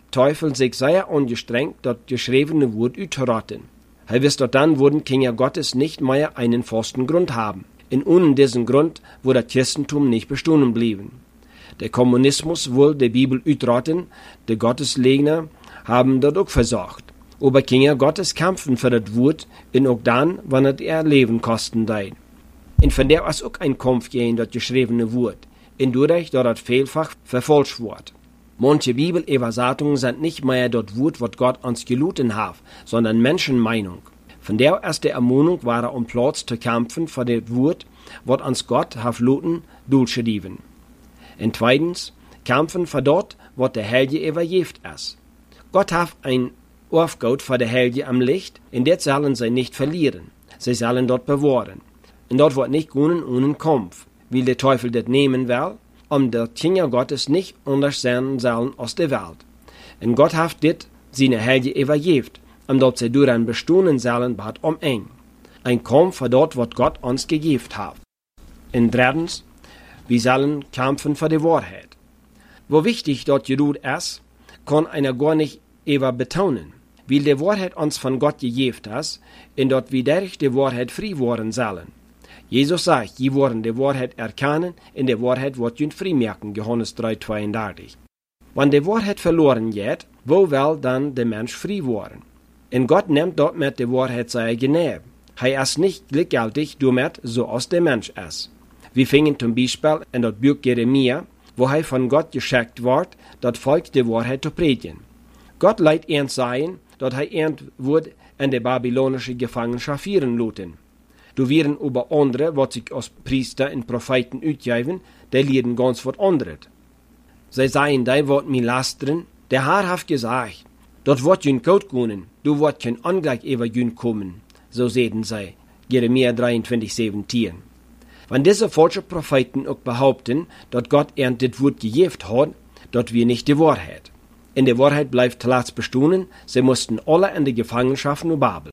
Teufel sich sehr angestrengt, das geschriebene Wort auszurotten. Er wisst dort dann, würden Kinder Gottes nicht mehr einen festen Grund haben. In ohne diesen Grund würde das Christentum nicht bestehen bleiben. Der Kommunismus will die Bibel ausrotten, die Gottesleugner haben dort auch versorgt. Aber Kinder Gottes kämpfen für das Wort, und auch dann, wenn es ihr Leben kosten dein. Und von der ist auch ein Kampf gegen das geschriebene Wort, und dadurch, dass das vielfach verfälscht wird. Manche Bibelübersetzungen sind nicht mehr das Wort, was Gott uns geluten hat, sondern Menschenmeinung. Von der erste Ermahnung war um Platz zu kämpfen für das Wort, was uns Gott hat luten, durchschreiben. Und zweitens, kämpfen für dort, was der Heilige übergeft ist. Gott hat ein Aufgabe für die Heilige am Licht, und das sollen sie nicht verlieren. Sie sollen dort bewahren. Und dort wird nicht gehen ohne Kampf, weil der Teufel das nehmen will, um der Kinder Gottes nicht anders sein sollen als der Welt. Und Gott hat dit seine Heilige übergeben, dort sie daran bestehen sollen, bat eng. Ein Kampf für dort, was Gott uns gegeben hat. Und drittens, wir sollen kämpfen für die Wahrheit. Wo wichtig dort geduld ist, kann einer gar nicht betonen, weil die Wahrheit uns von Gott gegeben ist, und dort wir durch die Wahrheit frei werden sollen. Jesus sagt, je wollen die Wahrheit erkennen, in der Wahrheit wird jün frei merken, Johannes 3,32. Wenn die Wahrheit verloren geht, wo will dann der Mensch frei werden? Und Gott nimmt dort mit der Wahrheit seine Gnade. Er ist nicht gleichgültig damit, so als der Mensch ist. Wir finden zum Beispiel in das Buch Jeremia, wo er von Gott geschickt wird, das Volk die Wahrheit zu predigen. Gott leiht ihn sein, dass er wird in der babylonischen Gefangenschaft führen lassen. Du wären über andere, was sich als Priester und Propheten utgeben, die lehren ganz was anderes. Sie sagen, die wird mir lastern, der Herr hat gesagt, dort wird jün gut gehen, du wird kein Angleich über jün kommen, so sehen sie, Jeremia 23,17. Wenn diese falschen Propheten auch behaupten, dass Gott ihnen das Wort gegeben hat, dort wir nicht die Wahrheit. In der Wahrheit bleibt zuletzt bestehen, sie mussten alle in die Gefangenschaft nur Babel.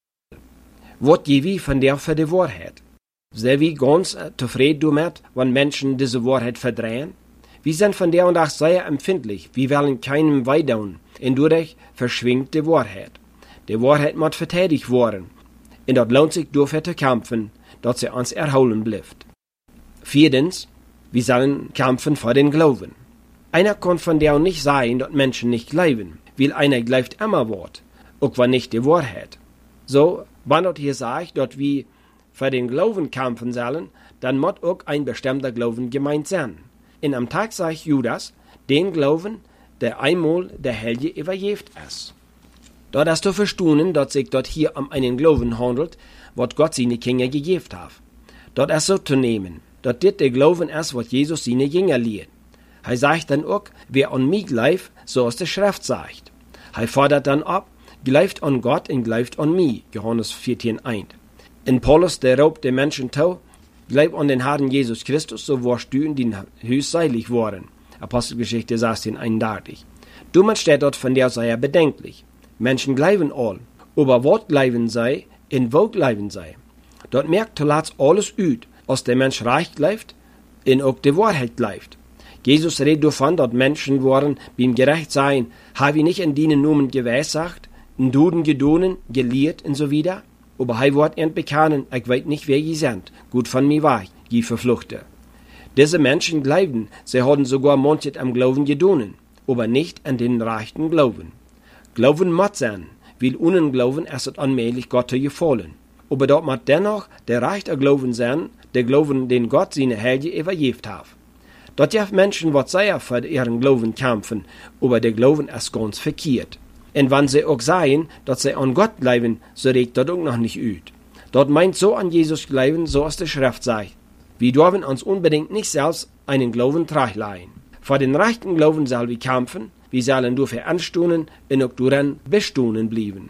Was gebe ich von der für die Wahrheit? Sind wir ganz zufrieden damit, wenn Menschen diese Wahrheit verdrehen? Wir sind von der und auch sehr empfindlich, wir wollen keinem wehtun, und dadurch verschwingt die Wahrheit. Die Wahrheit muss verteidigt werden, und dort lohnt sich dafür zu kämpfen, dass sie uns erholen bleibt. Viertens, wir sollen kämpfen für den Glauben. Einer kann von der nicht sagen, dass Menschen nicht glauben, weil einer glaubt immer Wort, auch wenn nicht die Wahrheit. So, wenn dort hier sagt, dass wir für den Glauben kämpfen sollen, dann muss auch ein bestimmter Glauben gemeint sein. Und am Tag sagt Judas, den Glauben, der einmal der Heilige übergeben ist. Dort ist zu verstehen, dass sich dort hier um einen Glauben handelt, was Gott seine Kinder gegeben hat. Dort ist so zu nehmen, dass dit der Glauben ist, was Jesus seine Jünger lehrt. Er sagt dann auch, wer an mich glaubt, so als die Schrift sagt. Er fordert dann ab, glaubt an Gott und glaubt an mich, Johannes 14,1. In Paulus, der raubt den Menschen zu, glaubt an den Herrn Jesus Christus, so wirst du in den Hüß seilig worden. Apostelgeschichte 16,31. Damit steht dort von der sei bedenklich. Menschen glauben all, aber was glauben sei, in wo glauben sei. Dort merkt zuletzt alles ut, als der Mensch reich glaubt, in auch die Wahrheit glaubt. Jesus redet davon, dass Menschen waren beim Gerechtsein, habe ich nicht in dienen Namen geweissagt, in Duden gedonen, gelehrt und so wieder. Aber er wird ihnen bekennen, ich weiß nicht, wer sie sind, gut von mir war, die verfluchte. Diese Menschen glauben, sie haben sogar manches am Glauben gedonen, aber nicht an den rechten Glauben. Glauben muss sein, weil ohne Glauben ist es unmöglich, Gott zu gefallen. Aber dort muss dennoch der rechte Glauben sein, der Glauben, den Gott seine Heilige übergeben hat. Dort gibt Menschen, die sehr für ihren Glauben kämpfen, aber der Glauben ist ganz verkehrt. Und wenn sie auch sagen, dass sie an Gott glauben, so regt das auch noch nicht ut. Dort meint so an Jesus glauben, so als die Schrift sagt. Wir dürfen uns unbedingt nicht selbst einen Glauben trachleihen. Für den rechten Glauben sollen wir kämpfen, wir sollen dafür anstehen und auch daran bestehen bleiben.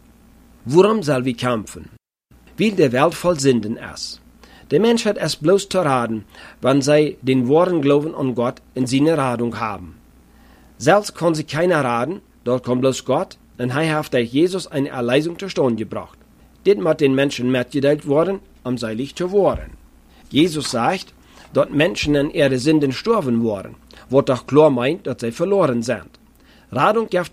Worum sollen wir kämpfen? Weil die Welt voll Sünden ist. Der Mensch hat es bloß zu raten, wenn sie den wahren Glauben an Gott in seine Radung haben. Selbst kann sie keiner raten, dort kommt bloß Gott, und er hat durch Jesus eine Erlösung zustande gebracht. Dit muss den Menschen mitgeteilt worden, um seilig zu werden. Jesus sagt, dass Menschen an ihre Sünden sterben worden, was doch klar meint, dass sie verloren sind. Radung gibt